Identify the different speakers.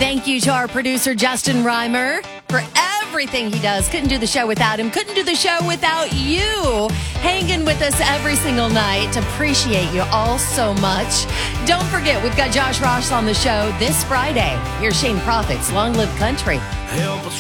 Speaker 1: Thank you to our producer, Justin Reimer, for everything he does. Couldn't do the show without him. Couldn't do the show without you hanging with us every single night. Appreciate you all so much. Don't forget, we've got Josh Ross on the show this Friday. Here's Shane Profits, Long Live Country.
Speaker 2: Help us